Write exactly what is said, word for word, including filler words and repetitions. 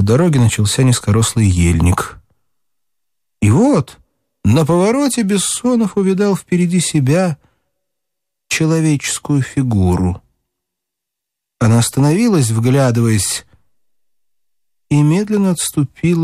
в дороге начался низкорослый ельник. И вот на повороте Бессонов увидал впереди себя человеческую фигуру. Она остановилась, вглядываясь, и медленно отступила